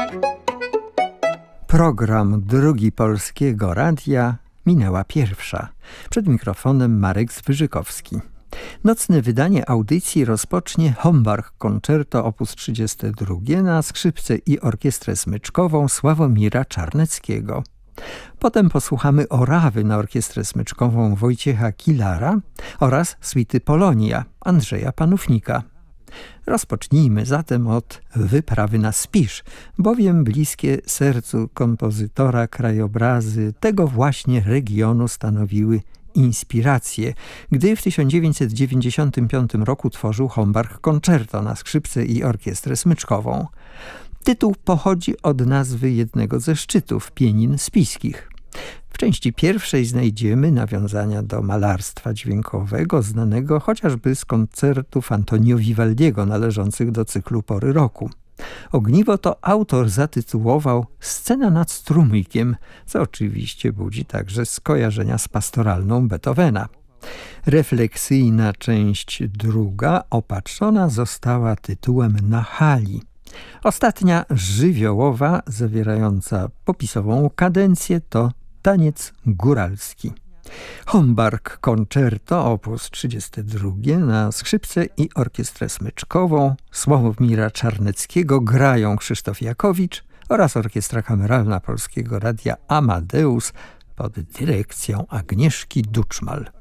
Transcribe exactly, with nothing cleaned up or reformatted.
Program Drugi Polskiego Radia, minęła pierwsza. Przed mikrofonem Marek Zwyżykowski. Nocne wydanie audycji rozpocznie Homburg Concerto op. trzydzieste drugie na skrzypce i orkiestrę smyczkową Sławomira Czarneckiego. Potem posłuchamy orawy na orkiestrę smyczkową Wojciecha Kilara oraz suity Polonia Andrzeja Panównika. Rozpocznijmy zatem od wyprawy na Spisz, bowiem bliskie sercu kompozytora krajobrazy tego właśnie regionu stanowiły inspirację, gdy w tysiąc dziewięćset dziewięćdziesiątym piątym roku tworzył Homburg Concerto na skrzypce i orkiestrę smyczkową. Tytuł pochodzi od nazwy jednego ze szczytów Pienin Spiskich. W części pierwszej znajdziemy nawiązania do malarstwa dźwiękowego, znanego chociażby z koncertów Antonio Vivaldiego należących do cyklu Pory roku. Ogniwo to autor zatytułował Scena nad strumykiem, co oczywiście budzi także skojarzenia z pastoralną Beethovena. Refleksyjna część druga opatrzona została tytułem Na hali. Ostatnia, żywiołowa, zawierająca popisową kadencję, to Taniec góralski. Homburg Concerto op. trzydzieste drugie na skrzypce i orkiestrę smyczkową Sławomira Czarneckiego grają Krzysztof Jakowicz oraz Orkiestra Kameralna Polskiego Radia Amadeus pod dyrekcją Agnieszki Duczmal.